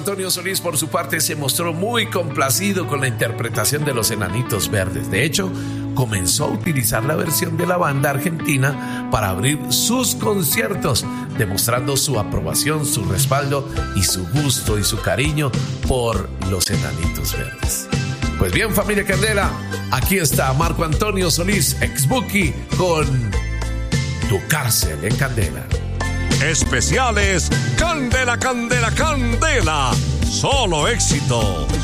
Antonio Solís, por su parte, se mostró muy complacido con la interpretación de Los Enanitos Verdes. De hecho, comenzó a utilizar la versión de la banda argentina para abrir sus conciertos, demostrando su aprobación, su respaldo y su gusto y su cariño por Los Enanitos Verdes. Pues bien, familia Candela, aquí está Marco Antonio Solís, ex Buki, con Tu Cárcel en Candela. Especiales Candela, Candela, Candela. Solo éxitos.